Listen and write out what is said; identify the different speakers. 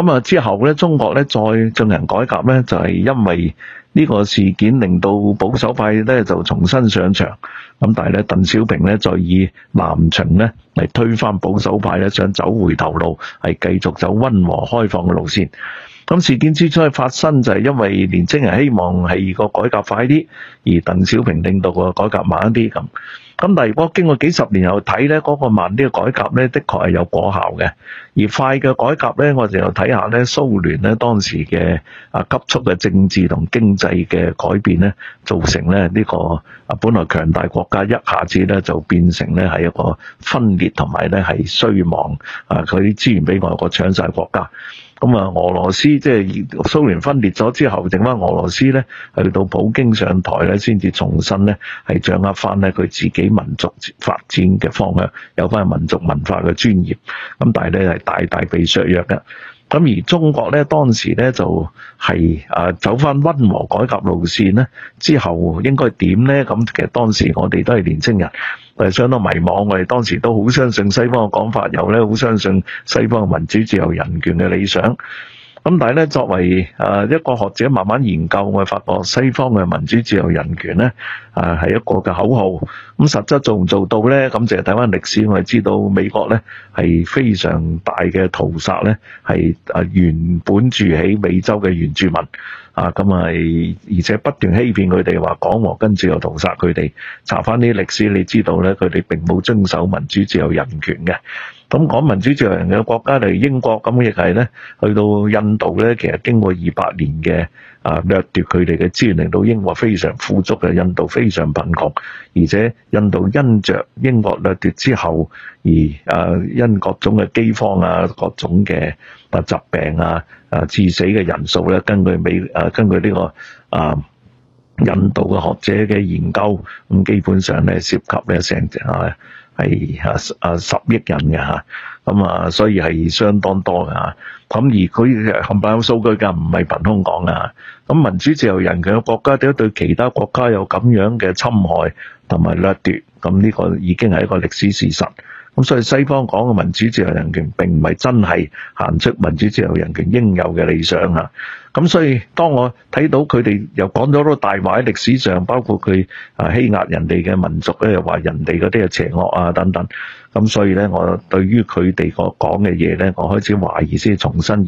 Speaker 1: 咁啊之後咧，中國咧再進行改革咧，就係因為呢個事件令到保守派咧就重新上場。咁但係咧，鄧小平咧再以南巡咧嚟推翻保守派咧，想走回頭路，係繼續走溫和開放嘅路線。咁事件之所以發生就係因為年青人希望係個改革快啲，而鄧小平領導個改革慢一啲咁。咁但係如果經過幾十年後睇咧，嗰個慢啲嘅改革咧，的確係有果效嘅。而快嘅改革咧，我哋又睇下咧，蘇聯咧當時嘅急速嘅政治同經濟嘅改變咧，造成咧呢個本來強大國家一下子咧就變成咧係一個分裂同埋咧係衰亡，佢啲資源俾外國搶晒國家。咁啊，俄羅斯即係蘇聯分裂咗之後，剩翻俄羅斯咧，去到普京上台咧，先至重新咧係掌握翻咧佢自己民族發展嘅方向，有翻民族文化嘅專業。咁但係咧係大大被削弱嘅。咁而中國咧當時咧就係走翻溫和改革路線咧，之後應該點咧？咁其實當時我哋都係年青人，係相當迷茫。我哋當時都好相信西方嘅講法，又咧好相信西方嘅民主自由人權嘅理想。咁但係咧，作為一個學者慢慢研究，我哋發覺西方嘅民主自由人權咧係一個嘅口號。咁實質做唔做到咧？咁就係睇翻歷史，我哋知道美國咧係非常大嘅屠殺咧，係原本住喺美洲嘅原住民咁係而且不斷欺騙佢哋話講和，跟住又屠殺佢哋。查翻啲歷史，你知道咧，佢哋並冇遵守民主自由人權嘅。咁講民主自由人嘅國家嚟英國，咁亦係咧去到印度咧，其實經過200年嘅掠奪佢哋嘅資源，令到英國非常富足嘅，印度非常貧窮，而且印度因着英國掠奪之後，而因各種嘅饑荒各種嘅疾病致死嘅人數咧，根據呢個印度嘅學者嘅研究，咁基本上咧涉及咧成係10億人嘅嚇，咁所以係相當多嘅嚇。咁而佢冚唪唥有數據㗎，唔係憑空講㗎。咁民主自由人權嘅國家點解對其他國家有咁樣嘅侵害同埋掠奪？咁呢個已經係一個歷史事實。咁所以西方講嘅民主自由人權並唔係真係行出民主自由人權應有嘅理想啊！咁所以當我睇到佢哋又講咗好多大話喺歷史上，包括佢欺壓人哋嘅民族咧，又話人哋嗰啲係邪惡等等。咁所以咧，我對於佢哋個講嘅嘢咧，我開始懷疑先重新